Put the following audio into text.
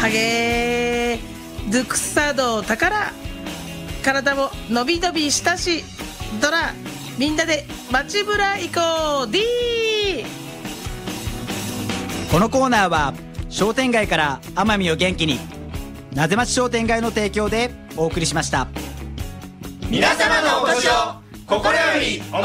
ハゲドゥクサド宝体ものびのびしたしドラみんなで街ブラ行こう D。 このコーナーは商店街から奄美を元気になぜ町商店街の提供でお送りしました。 皆様のお越しを心よりお待